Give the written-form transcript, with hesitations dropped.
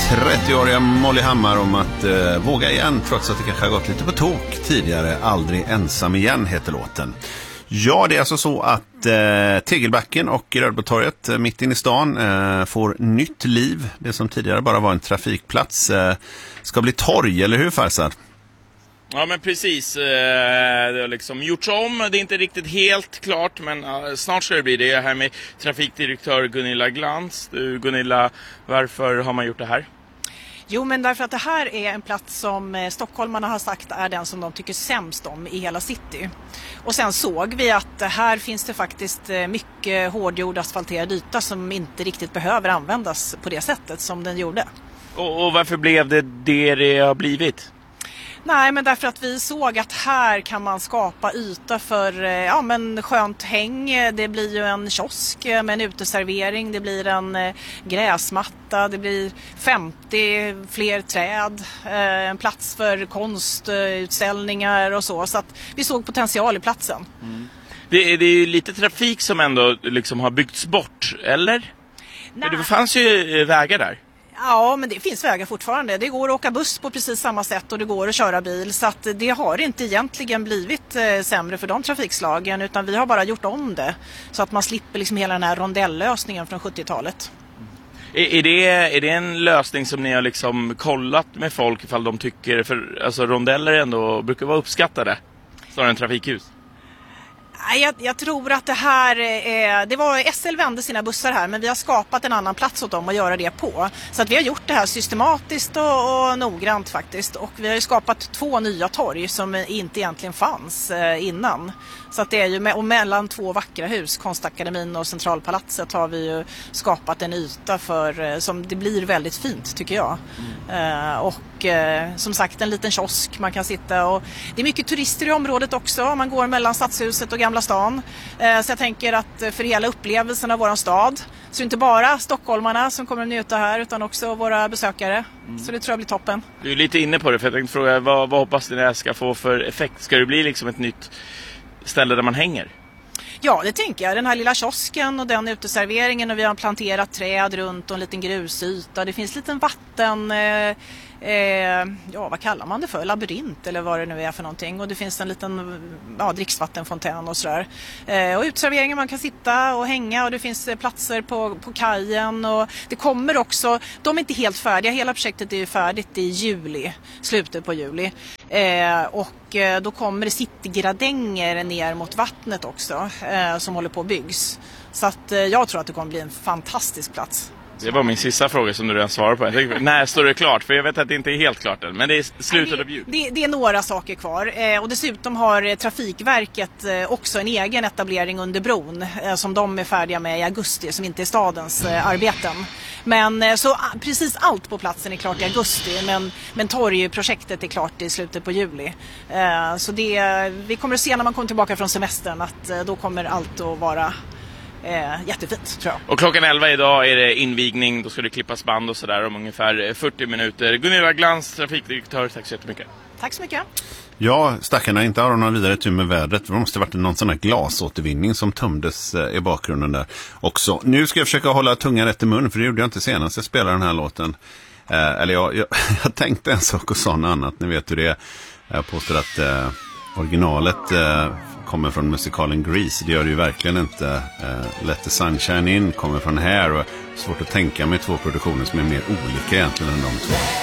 30-åriga Molly Hammar om att våga igen trots att det kanske har gått lite på tok tidigare. Aldrig ensam igen heter låten. Ja, det är alltså så att Tegelbacken och Rödbotorget mitt inne i stan får nytt liv. Det som tidigare bara var en trafikplats ska bli torg, eller hur Farsad? Ja, men precis. Det har liksom gjorts om. Det är inte riktigt helt klart, men snart ska det bli det. Här med trafikdirektör Gunilla Glans. Gunilla, varför har man gjort det här? Jo, men därför att det här är en plats som stockholmarna har sagt är den som de tycker sämst om i hela city. Och sen såg vi att här finns det faktiskt mycket hårdgjord asfalterad yta som inte riktigt behöver användas på det sättet som den gjorde. Och varför blev det har blivit? Nej, men därför att vi såg att här kan man skapa yta för skönt häng. Det blir ju en kiosk med en uteservering, det blir en gräsmatta, det blir 50 fler träd, en plats för konstutställningar och så. Så att vi såg potential i platsen. Mm. Det är ju lite trafik som ändå liksom har byggts bort, eller? Nej. Det fanns ju vägar där. Ja, men det finns vägar fortfarande. Det går att åka buss på precis samma sätt och det går att köra bil. Så att det har inte egentligen blivit sämre för de trafikslagen, utan vi har bara gjort om det. Så att man slipper liksom hela den här rondellösningen från 70-talet. Är det en lösning som ni har liksom kollat med folk ifall de tycker, för alltså rondeller ändå brukar vara uppskattade snarare än trafikhus? Jag tror att det här det var SL vände sina bussar här, men vi har skapat en annan plats åt dem att göra det på. Så att vi har gjort det här systematiskt och noggrant faktiskt. Och vi har ju skapat 2 nya torg som inte egentligen fanns innan. Så att det är ju och mellan 2 vackra hus, Konstakademin och Centralpalatset, har vi ju skapat en yta för som det blir väldigt fint tycker jag. Som sagt en liten kiosk man kan sitta, och det är mycket turister i området också. Man går mellan Stadshuset och Gamla stan. Så jag tänker att för hela upplevelsen av våran stad, så inte bara stockholmarna som kommer att njuta här utan också våra besökare. Så det tror jag blir toppen. Du är lite inne på det, för jag tänkte fråga vad hoppas ni det här ska få för effekt? Ska det bli liksom ett nytt ställe där man hänger? Ja, det tänker jag. Den här lilla kiosken och den uteserveringen, och vi har planterat träd runt och en liten grusyta. Det finns liten vatten, vad kallar man det för? Labyrint eller vad det nu är för någonting. Och det finns en liten dricksvattenfontän och sådär. Och uteserveringen, man kan sitta och hänga, och det finns platser på kajen. Och det kommer också, de är inte helt färdiga. Hela projektet är ju färdigt i juli, slutet på juli. Och då kommer det citygradänger ner mot vattnet också som håller på att byggs. Så att jag tror att det kommer bli en fantastisk plats. Det var min sista fråga som du redan svarade på. Jag tänkte, när står det klart? För jag vet att det inte är helt klart än. Men det är slutet av jul. Det är några saker kvar. Och dessutom har Trafikverket också en egen etablering under bron som de är färdiga med i augusti, som inte är stadens arbeten. Men så precis allt på platsen är klart i augusti. Men torgprojektet är klart i slutet på juli. Så vi kommer att se när man kommer tillbaka från semestern att då kommer allt att vara jättefint, tror jag. Och klockan 11 idag är det invigning. Då ska det klippas band och sådär om ungefär 40 minuter. Gunilla Glans, trafikdirektör, tack så jättemycket. Tack så mycket. Ja, stackarna, inte har någon vidare tur med vädret. Det måste ha varit någon sån här glasåtervinning som tömdes i bakgrunden där också. Nu ska jag försöka hålla tungan rätt i mun, för det gjorde jag inte senast jag spelade den här låten. Jag tänkte en sak och sa något annat. Ni vet hur det är. Jag påstår att originalet kommer från musikalen Grease. Det gör det ju verkligen inte. Let the Sunshine In kommer från Hair, och svårt att tänka mig 2 produktioner som är mer olika egentligen än de 2.